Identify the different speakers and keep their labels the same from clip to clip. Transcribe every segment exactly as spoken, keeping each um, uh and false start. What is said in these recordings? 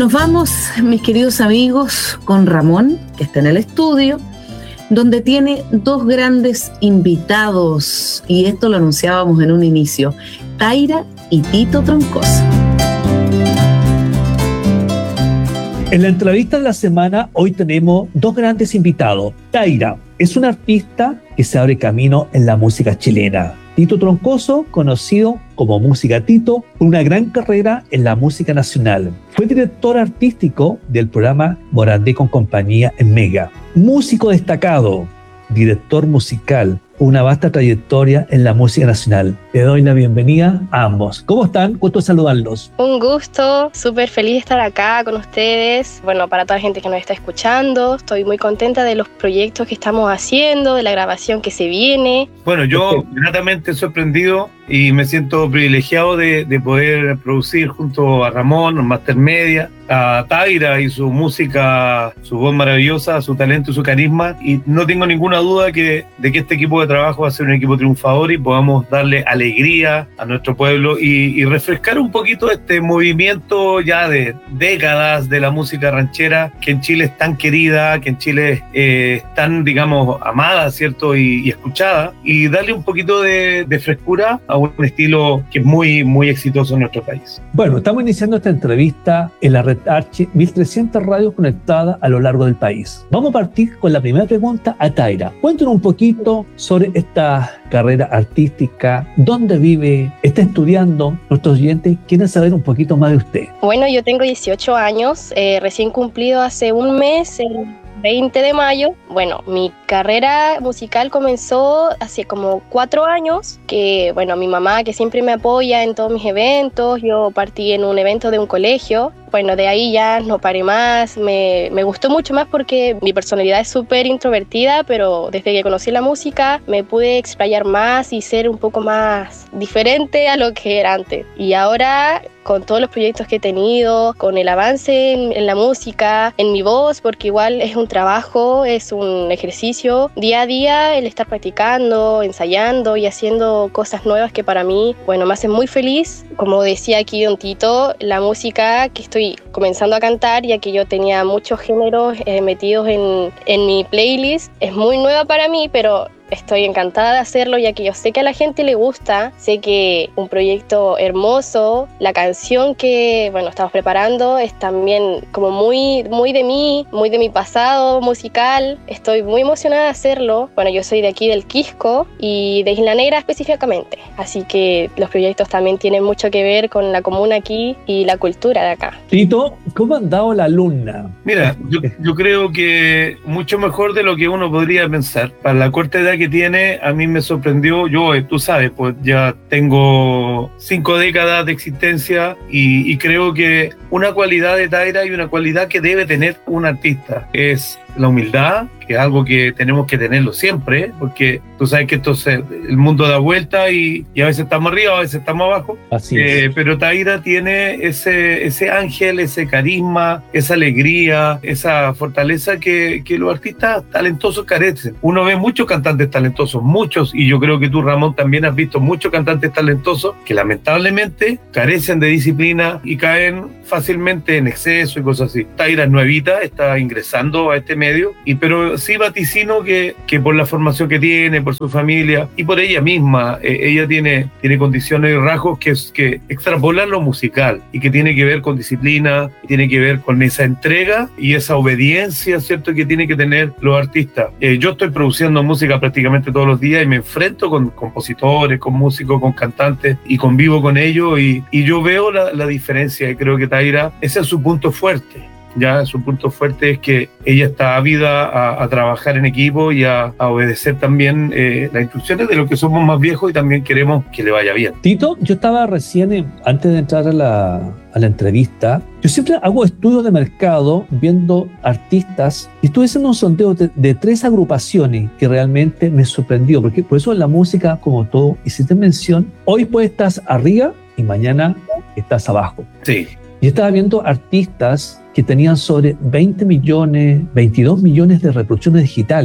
Speaker 1: Nos vamos, mis queridos amigos, con Ramón, que está en el estudio, donde tiene dos grandes invitados, y esto lo anunciábamos en un inicio, Taira y Tito Troncoso.
Speaker 2: En la entrevista de la semana, hoy tenemos dos grandes invitados. Taira es una artista que se abre camino en la música chilena. Tito Troncoso, conocido como Música Tito, con una gran carrera en la música nacional. Fue director artístico del programa Morandé con compañía en Mega. Músico destacado, director musical, una vasta trayectoria en la música nacional. Le doy la bienvenida a ambos. ¿Cómo están? Gusto saludarlos.
Speaker 3: Un gusto, súper feliz de estar acá con ustedes. Bueno, para toda la gente que nos está escuchando, estoy muy contenta de los proyectos que estamos haciendo, de la grabación que se viene.
Speaker 4: Bueno, yo gratamente sorprendido y me siento privilegiado de, de poder producir junto a Ramón, Master Media, a Taira y su música, su voz maravillosa, su talento y su carisma. Y no tengo ninguna duda que, de que este equipo de trabajo va a ser un equipo triunfador y podamos darle alegría a nuestro pueblo y, y refrescar un poquito este movimiento ya de décadas de la música ranchera, que en Chile es tan querida, que en Chile eh, es tan, digamos, amada, ¿cierto? Y, y escuchada, y darle un poquito de, de frescura a un estilo que es muy, muy exitoso en nuestro país.
Speaker 2: Bueno, estamos iniciando esta entrevista en la red Archi, mil trescientas radios conectadas a lo largo del país. Vamos a partir con la primera pregunta a Taira. Cuéntanos un poquito sobre esta carrera artística, dónde vive, está estudiando. Nuestros oyentes quieren saber un poquito más de usted.
Speaker 3: Bueno, yo tengo dieciocho años, eh, recién cumplido hace un mes, el veinte de mayo. Bueno, mi carrera musical comenzó hace como cuatro años, que bueno, mi mamá, que siempre me apoya en todos mis eventos, yo partí en un evento de un colegio. Bueno, de ahí ya no paré más, me, me gustó mucho más porque mi personalidad es súper introvertida, pero desde que conocí la música me pude explayar más y ser un poco más diferente a lo que era antes. Y ahora, con todos los proyectos que he tenido, con el avance en, en la música, en mi voz, porque igual es un trabajo, es un ejercicio día a día, el estar practicando, ensayando y haciendo cosas nuevas que para mí, bueno, me hacen muy feliz. Como decía aquí don Tito, la música que estoy comenzando a cantar, ya que yo tenía muchos géneros eh, metidos en, en mi playlist, es muy nueva para mí, pero estoy encantada de hacerlo, ya que yo sé que a la gente le gusta, sé que un proyecto hermoso, la canción que, bueno, estamos preparando es también como muy, muy de mí, muy de mi pasado musical, estoy muy emocionada de hacerlo. Bueno, yo soy de aquí del Quisco y de Isla Negra específicamente, así que los proyectos también tienen mucho que ver con la comuna aquí y la cultura de acá.
Speaker 2: Tito, ¿cómo ha andado la alumna?
Speaker 4: Mira, yo, yo creo que mucho mejor de lo que uno podría pensar. Para la corta edad que tiene, a mí me sorprendió. Yo, tú sabes, pues ya tengo cinco décadas de existencia y, y creo que una cualidad de Taira y una cualidad que debe tener un artista es la humildad, que es algo que tenemos que tenerlo siempre, porque tú sabes que esto se, el mundo da vuelta y, y a veces estamos arriba, a veces estamos abajo.
Speaker 2: Así es.
Speaker 4: Eh, pero Taira tiene ese, ese ángel, ese carisma, esa alegría, esa fortaleza que, que los artistas talentosos carecen. Uno ve muchos cantantes talentosos, muchos, y yo creo que tú, Ramón, también has visto muchos cantantes talentosos que lamentablemente carecen de disciplina y caen fácilmente en exceso y cosas así. Taira es nuevita, está ingresando a este medio, y, pero sí vaticino que, que por la formación que tiene, por su familia y por ella misma, eh, ella tiene, tiene condiciones y rasgos que, que extrapolan lo musical y que tiene que ver con disciplina, tiene que ver con esa entrega y esa obediencia, ¿cierto?, que tienen que tener los artistas. Eh, yo estoy produciendo música prácticamente todos los días y me enfrento con compositores, con músicos, con cantantes y convivo con ellos y, y yo veo la, la diferencia y creo que Taira, ese es su punto fuerte. Ya su punto fuerte es que ella está ávida a, a trabajar en equipo y a, a obedecer también eh, las instrucciones de los que somos más viejos y también queremos que le vaya bien.
Speaker 2: Tito, yo estaba recién, eh, antes de entrar a la, a la entrevista, yo siempre hago estudios de mercado viendo artistas y estuve haciendo un sondeo de, de tres agrupaciones que realmente me sorprendió, porque por eso en la música, como todo, hiciste mención, hoy pues estás arriba y mañana estás abajo.
Speaker 4: Sí.
Speaker 2: Y estaba viendo artistas que tenían sobre veinte millones, veintidós millones de reproducciones digitales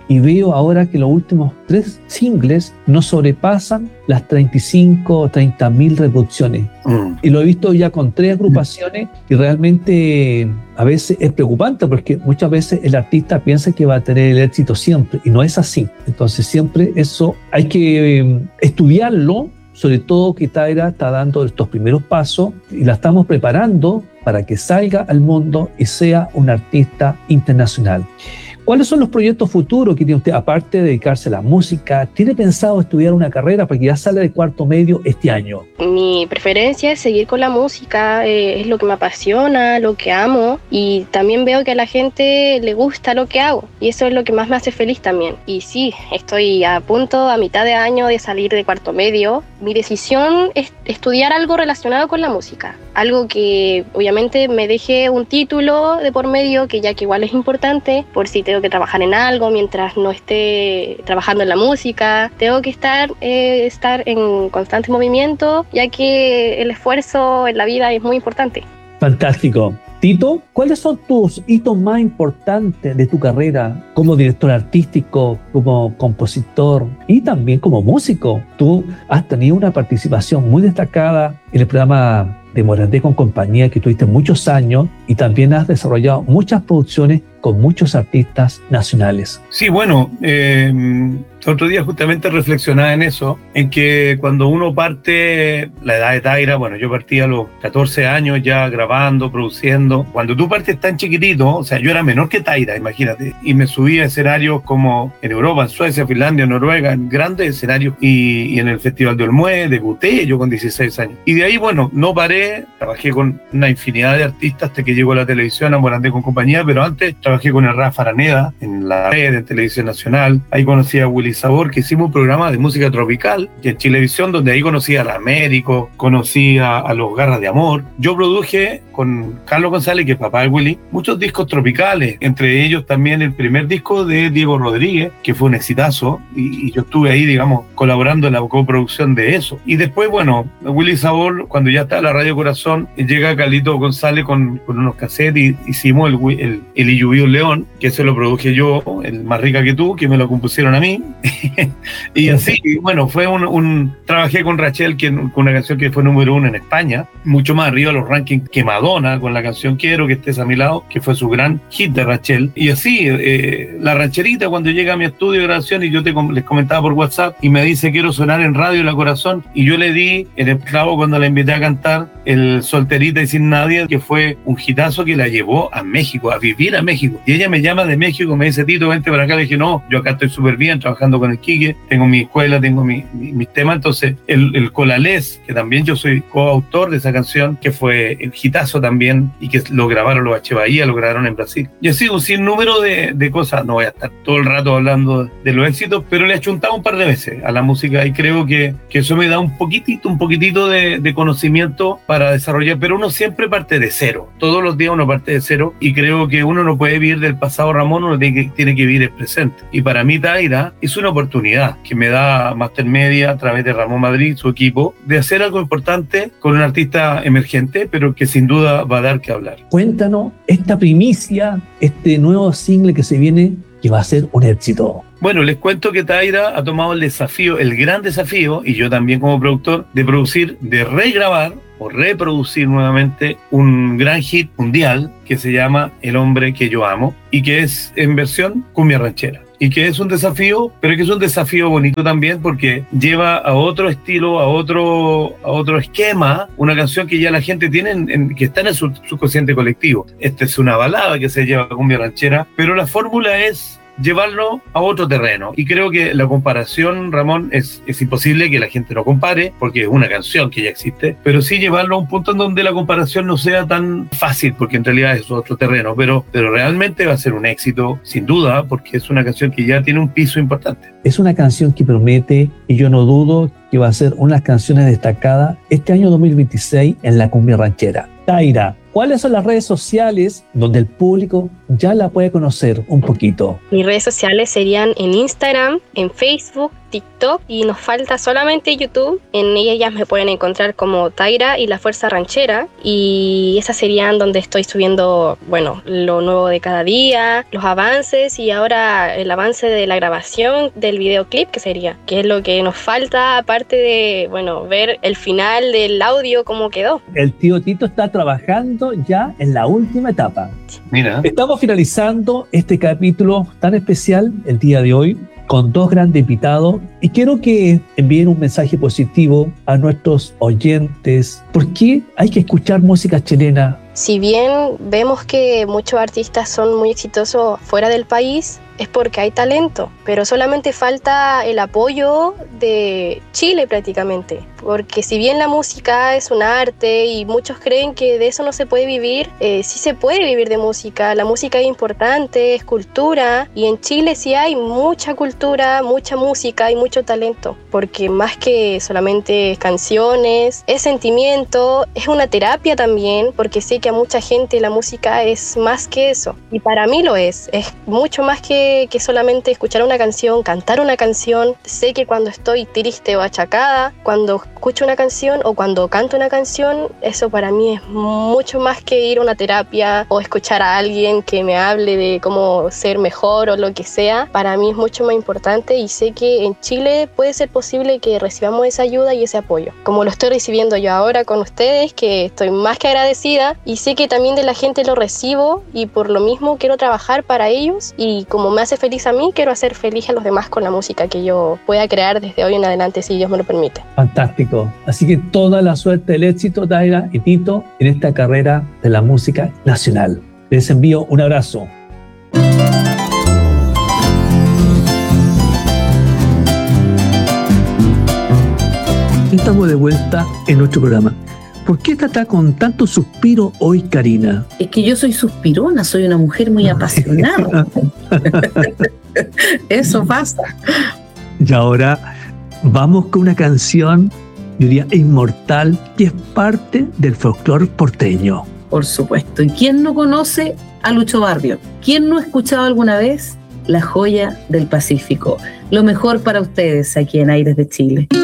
Speaker 2: y veo ahora que los últimos tres singles no sobrepasan las treinta y cinco o treinta mil reproducciones. Mm. Y lo he visto ya con tres agrupaciones y realmente a veces es preocupante porque muchas veces el artista piensa que va a tener el éxito siempre y no es así. Entonces siempre eso hay que eh, estudiarlo, sobre todo que Taira está dando estos primeros pasos y la estamos preparando para que salga al mundo y sea un artista internacional. ¿Cuáles son los proyectos futuros que tiene usted, aparte de dedicarse a la música? ¿Tiene pensado estudiar una carrera porque ya sale de cuarto medio este año?
Speaker 3: Mi preferencia es seguir con la música, eh, es lo que me apasiona, lo que amo, y también veo que a la gente le gusta lo que hago y eso es lo que más me hace feliz también. Y sí, estoy a punto, a mitad de año de salir de cuarto medio. Mi decisión es estudiar algo relacionado con la música, algo que obviamente me deje un título de por medio, que ya que igual es importante, por si te tengo que trabajar en algo mientras no esté trabajando en la música. Tengo que estar, eh, estar en constante movimiento, ya que el esfuerzo en la vida es muy importante.
Speaker 2: Fantástico. Tito, ¿cuáles son tus hitos más importantes de tu carrera como director artístico, como compositor y también como músico? Tú has tenido una participación muy destacada en el programa de Morandé con compañía, que tuviste muchos años, y también has desarrollado muchas producciones con muchos artistas nacionales.
Speaker 4: Sí, bueno, eh, el otro día justamente reflexionaba en eso, en que cuando uno parte, la edad de Taira, bueno, yo partí a los catorce años ya grabando, produciendo. Cuando tú partes tan chiquitito, o sea, yo era menor que Taira, imagínate, y me subí a escenarios como en Europa, en Suecia, Finlandia, Noruega, en grandes escenarios, y, y en el Festival de Olmué, debuté yo con dieciséis años. Y de ahí, bueno, no paré, trabajé con una infinidad de artistas hasta que llegó a la televisión, a Morandé con compañía, pero antes trabajé con el Rafa Araneda en la red, en Televisión Nacional. Ahí conocí a Willy Sabor, que hicimos un programa de música tropical y en Chilevisión, donde ahí conocí a la Américo, conocí a, a los Garras de Amor. Yo produje con Carlos González, que es papá de Willy, muchos discos tropicales, entre ellos también el primer disco de Diego Rodríguez, que fue un exitazo, y, y yo estuve ahí, digamos, colaborando en la coproducción de eso. Y después, bueno, Willy Sabor, cuando ya está en la Radio Corazón, llega Carlito González con, con unos cassettes y hicimos el, el, el Y Lluvió un León, que ese lo produje yo, el Más Rica que Tú, que me lo compusieron a mí. Y así, bueno, fue un, un trabajé con Rachel, que, con una canción que fue número uno en España, mucho más arriba de los rankings que Madonna, con la canción Quiero que estés a mi lado, que fue su gran hit de Rachel. Y así, eh, la rancherita, cuando llega a mi estudio de grabación y yo te, les comentaba por WhatsApp y me dice quiero sonar en Radio La Corazón, y yo le di en el clavo cuando la invité a cantar el Solterita y Sin Nadie, que fue un hitazo que la llevó a México, a vivir a México. Y ella me llama de México, me dice, Tito, vente para acá. Le dije, no, yo acá estoy súper bien trabajando con el Quique, tengo mi escuela, tengo mi, mi, mis temas. Entonces el, el Colalés, que también yo soy coautor de esa canción, que fue el hitazo también, y que lo grabaron los H. Bahía, lo grabaron en Brasil. Y así un sinnúmero de, de cosas. No voy a estar todo el rato hablando de los éxitos, pero le he achuntado un par de veces a la música y creo que, que eso me da un poquitito, un poquitito de, de conocimiento para desarrollar, pero uno siempre parte de cero. Todos los días uno parte de cero y creo que uno no puede vivir del pasado, Ramón, uno tiene que, tiene que vivir el presente. Y para mí Taira es una oportunidad que me da Master Media a través de Ramón Madrid, su equipo, de hacer algo importante con un artista emergente, pero que sin duda va a dar que hablar.
Speaker 2: Cuéntanos esta primicia, este nuevo single que se viene, que va a ser un éxito.
Speaker 4: Bueno, les cuento que Taira ha tomado el desafío, el gran desafío, y yo también como productor, de producir, de regrabar o reproducir nuevamente un gran hit mundial que se llama El Hombre que Yo Amo, y que es en versión cumbia ranchera. Y que es un desafío, pero que es un desafío bonito también porque lleva a otro estilo, a otro, a otro esquema, una canción que ya la gente tiene, en, en, que está en el subconsciente colectivo. Esta es una balada que se lleva a cumbia ranchera, pero la fórmula es llevarlo a otro terreno. Y creo que la comparación, Ramón, es, es imposible que la gente no compare, porque es una canción que ya existe, pero sí llevarlo a un punto en donde la comparación no sea tan fácil, porque en realidad es otro terreno, pero, pero realmente va a ser un éxito, sin duda, porque es una canción que ya tiene un piso importante.
Speaker 2: Es una canción que promete, y yo no dudo que va a ser una de las canciones destacadas este año dos mil veintiséis en la cumbia ranchera. Taira, ¿cuáles son las redes sociales donde el público ya la puede conocer un poquito?
Speaker 3: Mis redes sociales serían en Instagram, en Facebook, TikTok y nos falta solamente YouTube. En ellas me pueden encontrar como Taira y La Fuerza Ranchera, y esas serían donde estoy subiendo, bueno, lo nuevo de cada día, los avances y ahora el avance de la grabación del videoclip, que sería, que es lo que nos falta, aparte de, bueno, ver el final del audio cómo quedó.
Speaker 2: El tío Tito está trabajando ya en la última etapa.
Speaker 4: Mira.
Speaker 2: Estamos finalizando este capítulo tan especial el día de hoy con dos grandes invitados y quiero que envíen un mensaje positivo a nuestros oyentes. ¿Por qué hay que escuchar música chilena?
Speaker 3: Si bien vemos que muchos artistas son muy exitosos fuera del país, es porque hay talento, pero solamente falta el apoyo de Chile prácticamente, porque si bien la música es un arte y muchos creen que de eso no se puede vivir, eh, sí se puede vivir de música. La música es importante, es cultura, y en Chile sí hay mucha cultura, mucha música y mucho talento, porque más que solamente canciones, es sentimiento, es una terapia también, porque sé que a mucha gente la música es más que eso, y para mí lo es, es mucho más que que solamente escuchar una canción, cantar una canción. Sé que cuando estoy triste o achacada, cuando escucho una canción o cuando canto una canción, eso para mí es mucho más que ir a una terapia o escuchar a alguien que me hable de cómo ser mejor o lo que sea. Para mí es mucho más importante, y sé que en Chile puede ser posible que recibamos esa ayuda y ese apoyo, como lo estoy recibiendo yo ahora con ustedes, que estoy más que agradecida, y sé que también de la gente lo recibo, y por lo mismo quiero trabajar para ellos, y como me hace feliz a mí, quiero hacer feliz a los demás con la música que yo pueda crear desde hoy en adelante, si Dios me lo permite.
Speaker 2: Fantástico. Así que toda la suerte, el éxito, Taira y Tito, en esta carrera de la música nacional. Les envío un abrazo. Estamos de vuelta en nuestro programa. ¿Por qué está con tanto suspiro hoy, Karina?
Speaker 1: Es que yo soy suspirona, soy una mujer muy apasionada. Eso pasa.
Speaker 2: Y ahora vamos con una canción, yo diría, inmortal, que es parte del folclore porteño.
Speaker 1: Por supuesto. ¿Y quién no conoce a Lucho Barrios? ¿Quién no ha escuchado alguna vez La Joya del Pacífico? Lo mejor para ustedes aquí en Aires de Chile.